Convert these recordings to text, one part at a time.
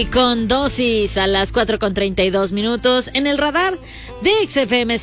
Con dosis a las 4:32 en el radar de XFM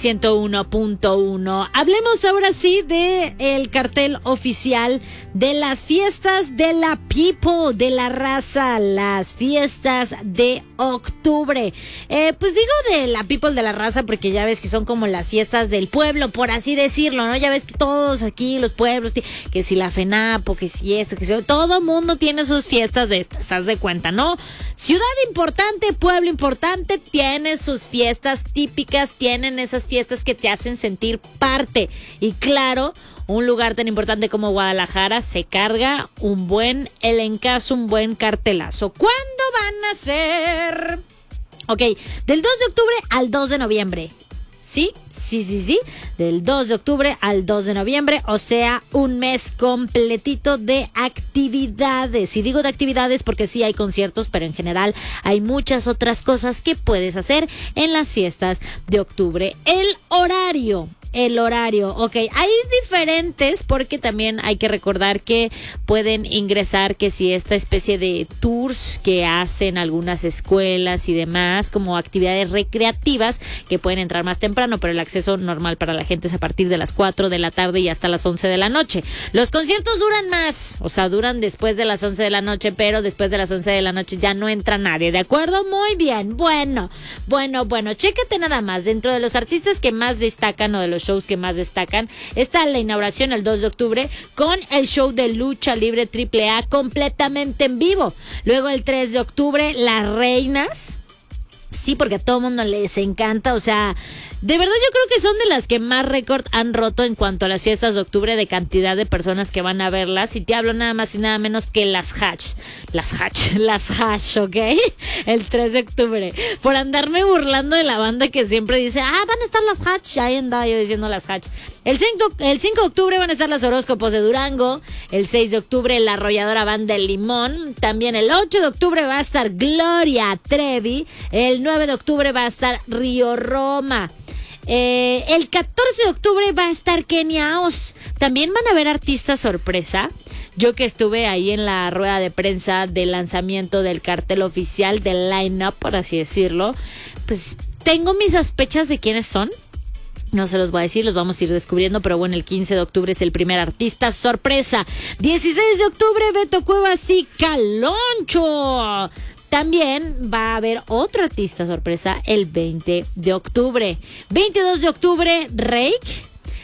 101.1. Hablemos ahora sí de el cartel oficial de las fiestas de la people, de la raza, las fiestas de octubre. Pues digo de la people, de la raza, porque ya ves que son como las fiestas del pueblo, por así decirlo, ¿no? Ya ves que todos aquí, los pueblos, que si la FENAPO, que si esto, que si todo mundo tiene sus fiestas de estas, haz de cuenta, ¿no? Ciudad importante, pueblo importante, tiene sus fiestas típicas, tienen esas fiestas que te hacen sentir parte. Y claro, un lugar tan importante como Guadalajara se carga un buen elencazo, un buen cartelazo. ¿Cuándo van a ser? Ok, del 2 de octubre al 2 de noviembre. Sí, del 2 de octubre al 2 de noviembre, o sea, un mes completito de actividades. Y digo de actividades porque sí hay conciertos, pero en general hay muchas otras cosas que puedes hacer en las fiestas de octubre. El horario, ok, hay diferentes porque también hay que recordar que pueden ingresar que si esta especie de tours que hacen algunas escuelas y demás, como actividades recreativas que pueden entrar más temprano, pero el acceso normal para la gente es a partir de las 4 de la tarde y hasta las 11 de la noche. Los conciertos duran más, o sea, duran después de las 11 de la noche, pero después de las 11 de la noche ya no entra nadie, ¿de acuerdo? Muy bien, bueno, chécate nada más, dentro de los artistas que más destacan o de los shows que más destacan, está la inauguración el 2 de octubre con el show de lucha libre AAA completamente en vivo. Luego el 3 de octubre, Las Reinas. Sí, porque a todo mundo les encanta, o sea, de verdad yo creo que son de las que más récord han roto en cuanto a las fiestas de octubre de cantidad de personas que van a verlas. Y te hablo nada más y nada menos que las Hash, ¿ok? El 3 de octubre. Por andarme burlando de la banda que siempre dice, van a estar las Hash. Ahí andaba yo diciendo las Hash. El 5 de octubre van a estar las Horóscopos de Durango. El 6 de octubre la Arrolladora Banda del Limón. También el 8 de octubre va a estar Gloria Trevi. El 9 de octubre va a estar Río Roma. El 14 de octubre va a estar Kenia Os. También van a haber artistas sorpresa. Yo que estuve ahí en la rueda de prensa del lanzamiento del cartel oficial, del line-up, por así decirlo, pues tengo mis sospechas de quiénes son. No se los voy a decir, los vamos a ir descubriendo, pero bueno, el 15 de octubre es el primer artista sorpresa. 16 de octubre, Beto Cuevas y Caloncho. También va a haber otro artista sorpresa el 20 de octubre. 22 de octubre, Rake.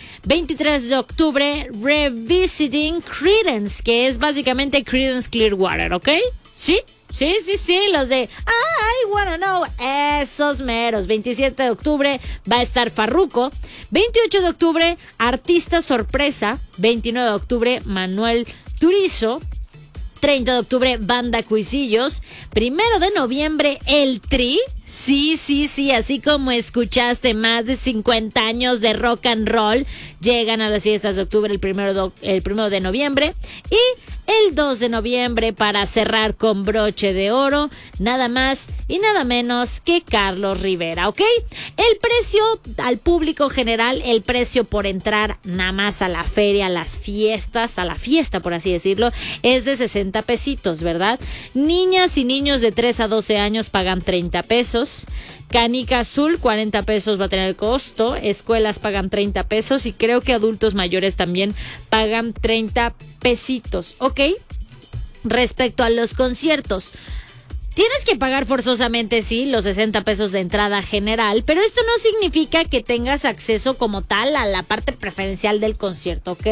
23 de octubre, Revisiting Creedence, que es básicamente Creedence Clearwater, ¿ok? ¿Sí? Sí, los de I Wanna Know, esos meros. 27 de octubre va a estar Farruko. 28 de octubre, artista sorpresa. 29 de octubre, Manuel Turizo. 30 de octubre, Banda Cuisillos. 1 de noviembre, El Tri. Sí, así como escuchaste, más de 50 años de rock and roll llegan a las fiestas de octubre el primero de noviembre. Y el 2 de noviembre, para cerrar con broche de oro, nada más y nada menos que Carlos Rivera, ¿ok? El precio al público general, el precio por entrar nada más a la feria, a las fiestas, a la fiesta, por así decirlo, es de 60 pesitos, ¿verdad? Niñas y niños de 3 a 12 años pagan 30 pesos. Canica Azul, 40 pesos va a tener el costo. Escuelas pagan 30 pesos y creo que adultos mayores también pagan 30 pesitos, ¿ok? Respecto a los conciertos, tienes que pagar forzosamente, sí, los 60 pesos de entrada general, pero esto no significa que tengas acceso como tal a la parte preferencial del concierto, ¿ok?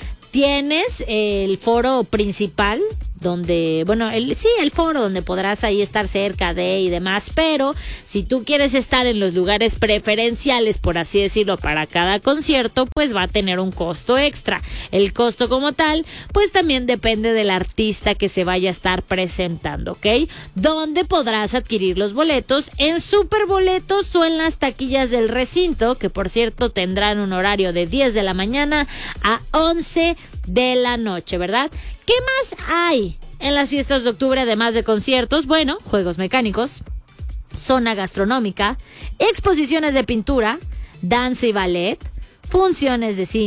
Tienes el foro principal, donde, bueno, el foro donde podrás ahí estar cerca de y demás, pero si tú quieres estar en los lugares preferenciales, por así decirlo, para cada concierto, pues va a tener un costo extra. El costo como tal, pues también depende del artista que se vaya a estar presentando, ¿ok? Donde podrás adquirir los boletos en Superboletos o en las taquillas del recinto, que por cierto tendrán un horario de 10 de la mañana a 11 de la noche, ¿verdad? ¿Qué más hay en las fiestas de octubre además de conciertos? Bueno, juegos mecánicos, zona gastronómica, exposiciones de pintura, danza y ballet, funciones de cine,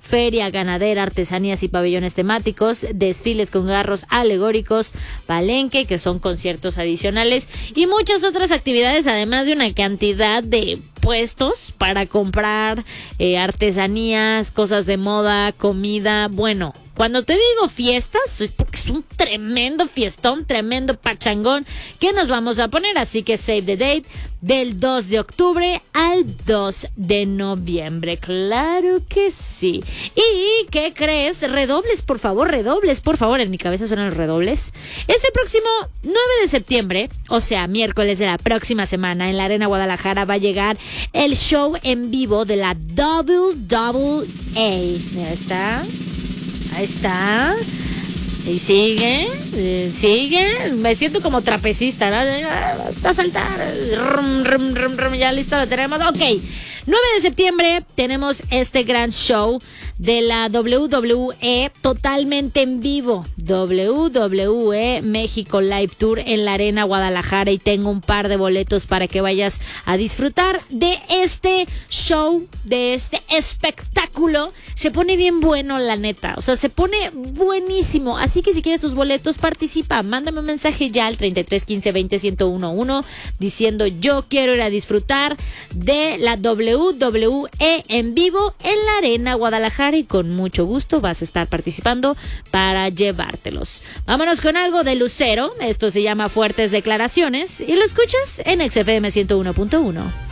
feria ganadera, artesanías y pabellones temáticos, desfiles con carros alegóricos, palenque, que son conciertos adicionales, y muchas otras actividades, además de una cantidad de puestos para comprar artesanías, cosas de moda, comida. Bueno, cuando te digo fiestas, es porque es un tremendo fiestón, tremendo pachangón que nos vamos a poner. Así que save the date, del 2 de octubre al 2 de noviembre. Claro que sí. ¿Y qué crees? Redobles, por favor, redobles, por favor. En mi cabeza suenan los redobles. Este próximo 9 de septiembre, o sea, miércoles de la próxima semana, en la Arena Guadalajara va a llegar el show en vivo de la WWE. Mira, está. Ahí está. Y sigue. Me siento como trapecista, ¿no? A saltar. Ya listo, lo tenemos. Ok. 9 de septiembre tenemos este gran show de la WWE totalmente en vivo. WWE México Live Tour en la Arena Guadalajara, y tengo un par de boletos para que vayas a disfrutar de este show, de este espectáculo. Se pone bien bueno, la neta. O sea, se pone buenísimo. Así que si quieres tus boletos, participa. Mándame un mensaje ya al 33 15 20 1011 diciendo: yo quiero ir a disfrutar de la WWE en vivo en la Arena Guadalajara, y con mucho gusto vas a estar participando para llevártelos. Vámonos con algo de Lucero. Esto se llama Fuertes Declaraciones y lo escuchas en XFM 101.1.